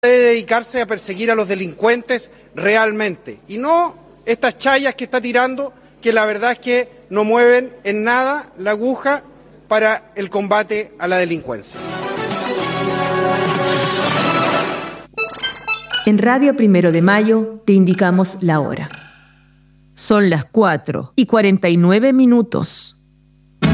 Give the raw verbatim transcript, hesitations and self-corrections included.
debe dedicarse a perseguir a los delincuentes realmente y no estas chayas que está tirando, que la verdad es que no mueven en nada la aguja para el combate a la delincuencia. En Radio Primero de Mayo te indicamos la hora. Son las cuatro y cuarenta y nueve minutos.